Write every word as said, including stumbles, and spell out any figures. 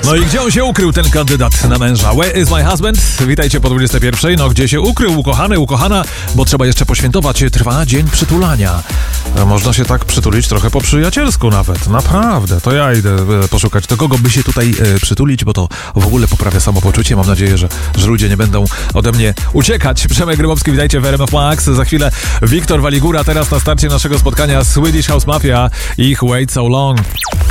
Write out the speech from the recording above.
No i gdzie on się ukrył, ten kandydat na męża? Where is my husband? Witajcie po dwudziestej pierwszej. No gdzie się ukrył, ukochany, ukochana? Bo trzeba jeszcze poświętować. Trwa dzień przytulania. Można się tak przytulić trochę po przyjacielsku nawet. Naprawdę. To ja idę poszukać do kogo by się tutaj e, przytulić, bo to w ogóle poprawia samopoczucie. Mam nadzieję, że, że ludzie nie będą ode mnie uciekać. Przemek Grybowski, witajcie w R M F Max. Za chwilę Wiktor Waligura, teraz na starcie naszego spotkania Swedish House Mafia i ich Wait So Long.